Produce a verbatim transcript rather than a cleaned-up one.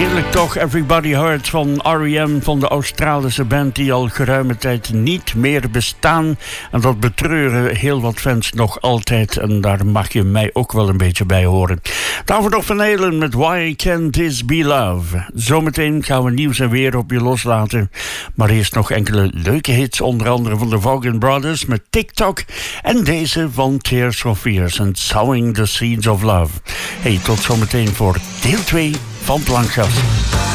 Heerlijk toch, Everybody Hurts van R E M, van de Australische band die al geruime tijd niet meer bestaan. En dat betreuren heel wat fans nog altijd. En daar mag je mij ook wel een beetje bij horen. Daarvoor nog Van Halen met Why Can't This Be Love. Zometeen gaan we nieuws en weer op je loslaten. Maar eerst nog enkele leuke hits, onder andere van de Vaughan Brothers met TikTok. En deze van Tears for Fears en Sowing the Seeds of Love. Hey, tot zometeen voor deel twee van Plankgas.